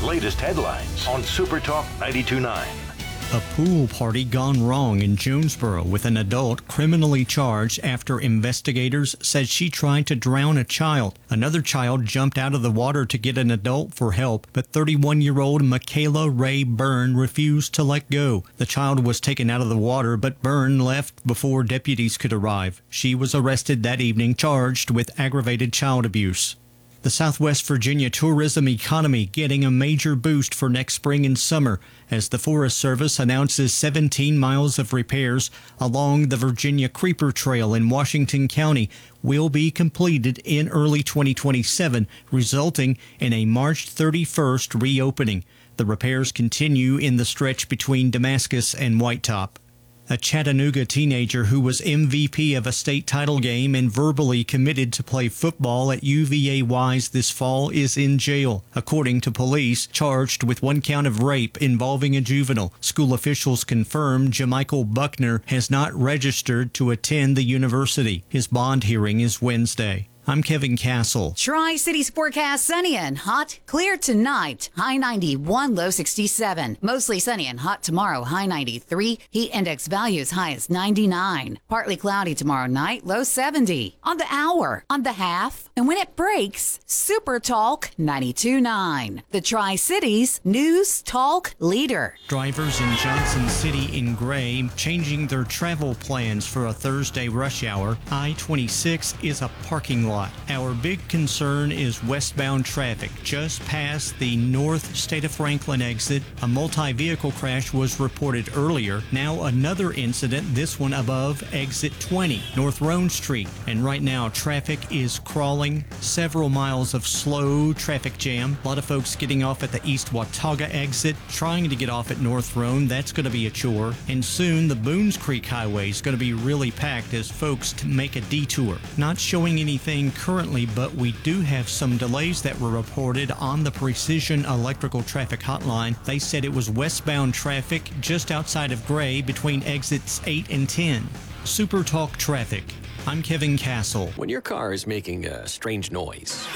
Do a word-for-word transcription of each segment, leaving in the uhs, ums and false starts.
latest headlines on Super Talk ninety-two point nine. A pool party gone wrong in Jonesboro with an adult criminally charged after investigators said she tried to drown a child. Another child jumped out of the water to get an adult for help, but thirty-one-year-old Michaela Ray Byrne refused to let go. The child was taken out of the water, but Byrne left before deputies could arrive. She was arrested that evening, charged with aggravated child abuse. The Southwest Virginia tourism economy getting a major boost for next spring and summer as the Forest Service announces seventeen miles of repairs along the Virginia Creeper Trail in Washington County will be completed in early twenty twenty-seven, resulting in a March thirty-first reopening. The repairs continue in the stretch between Damascus and Whitetop. A Chattanooga teenager who was M V P of a state title game and verbally committed to play football at U V A Wise this fall is in jail, according to police, charged with one count of rape involving a juvenile. School officials confirmed Jamichael Buckner has not registered to attend the university. His bond hearing is Wednesday. I'm Kevin Castle. Tri-Cities forecast sunny and hot. Clear tonight. High ninety-one, low sixty-seven. Mostly sunny and hot tomorrow. High ninety-three. Heat index values high as ninety-nine. Partly cloudy tomorrow night. Low seventy. On the hour, on the half, and when it breaks, Super Talk ninety-two point nine. The Tri-Cities News Talk Leader. Drivers in Johnson City in Gray changing their travel plans for a Thursday rush hour. I twenty-six is a parking lot. Our big concern is westbound traffic. Just past the North State of Franklin exit, a multi-vehicle crash was reported earlier. Now another incident, this one above exit twenty, North Roan Street. And right now, traffic is crawling. Several miles of slow traffic jam. A lot of folks getting off at the East Watauga exit, trying to get off at North Roan. That's going to be a chore. And soon, the Boones Creek Highway is going to be really packed as folks make a detour. Not showing anything currently, but we do have some delays that were reported on the Precision Electrical Traffic Hotline. They said it was westbound traffic just outside of Gray between exits eight and ten. Super Talk Traffic. I'm Kevin Castle. When your car is making a strange noise,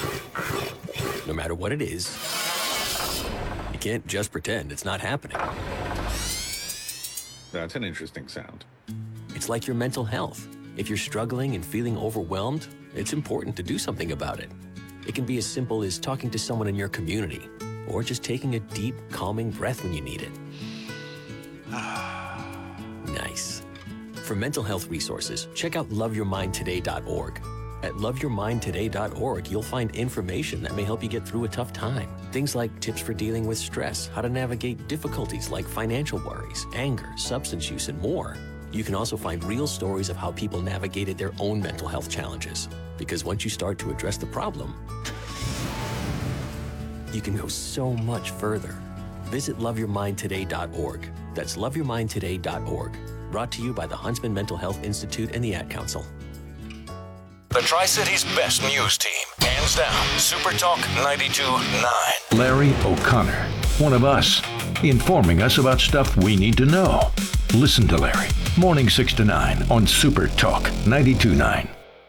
no matter what it is, you can't just pretend it's not happening. That's an interesting sound. It's like your mental health. If you're struggling and feeling overwhelmed, it's important to do something about it. It can be as simple as talking to someone in your community, or just taking a deep, calming breath when you need it. Nice. For mental health resources, check out love your mind today dot org. At love your mind today dot org, you'll find information that may help you get through a tough time. Things like tips for dealing with stress, how to navigate difficulties like financial worries, anger, substance use, and more. You can also find real stories of how people navigated their own mental health challenges. Because once you start to address the problem, you can go so much further. Visit love your mind today dot org. That's love your mind today dot org. Brought to you by the Huntsman Mental Health Institute and the Ad Council. The Tri-Cities best news team, hands down. Super Talk ninety-two point nine. Larry O'Connor, one of us, informing us about stuff we need to know. Listen to Larry, morning six to nine on Super Talk ninety-two point nine.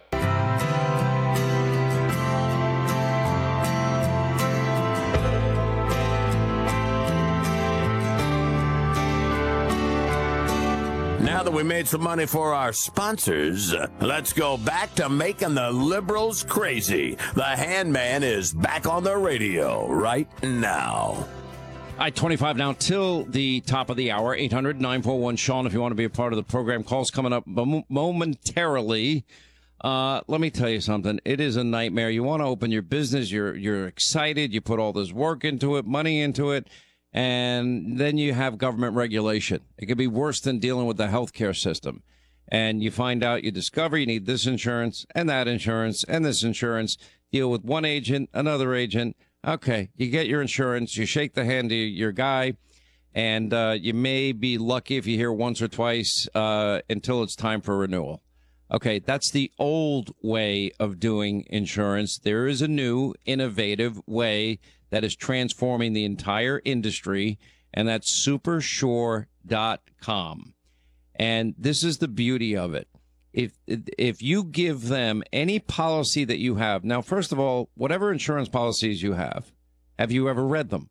Now that we made some money for our sponsors, let's go back to making the liberals crazy. The Handman is back on the radio right now. I twenty-five now till the top of the hour. eight hundred nine four one Sean if you want to be a part of the program. Calls coming up mom- momentarily. Uh, let me tell you something. It is a nightmare. You want to open your business. You're you're excited. You put all this work into it, money into it. And then you have government regulation. It could be worse than dealing with the healthcare system. And you find out, you discover you need this insurance and that insurance and this insurance. Deal with one agent, another agent. Okay, you get your insurance. You shake the hand of your guy. And uh, you may be lucky if you hear once or twice uh, until it's time for renewal. Okay, that's the old way of doing insurance. There is a new, innovative way that is transforming the entire industry, and that's supersure dot com. And this is the beauty of it. If if you give them any policy that you have, now, first of all, whatever insurance policies you have, have you ever read them?